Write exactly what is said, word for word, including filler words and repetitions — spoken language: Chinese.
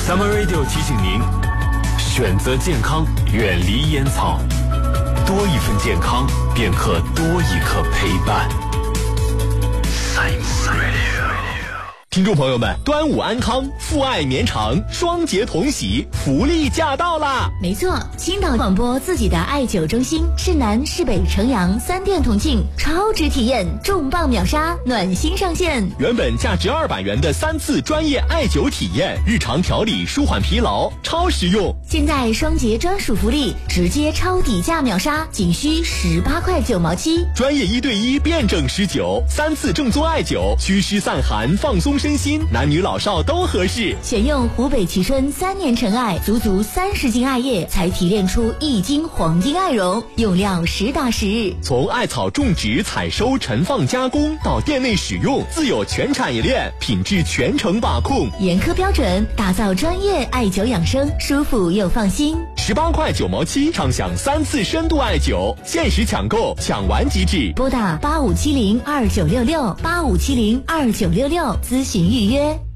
Summer Radio 提醒您，选择健康，远离烟草，多一份健康，便可多一刻陪伴。Summer Radio。 听众朋友们，端午安康，父爱绵长，双节同喜，福利驾到啦！ 没错，青岛广播自己的艾灸中心，市南、市北、城阳三店同庆，超值体验，重磅秒杀，暖心上线。 原本价值二百元的三次专业艾灸体验，日常调理舒缓疲劳，超实用。 现在双节专属福利，直接超底价秒杀，仅需十八块九毛七。 专业一对一辩证施灸，三次正宗艾灸，祛湿散寒，放松身心，男女老少都合适。 选用湖北蕲春三年陈艾，足足三十斤艾叶才提炼出一斤黄金艾绒，用料实打实。 从艾草种植、采收、陈放、加工到店内使用，自有全产业链，品质全程把控， 严苛标准，打造专业艾灸养生，舒服又放心。 十八块九毛七，畅享三次深度艾灸，限时抢购，抢完即止。 拨打八五七零二九六六八五七零二九六六咨询预约。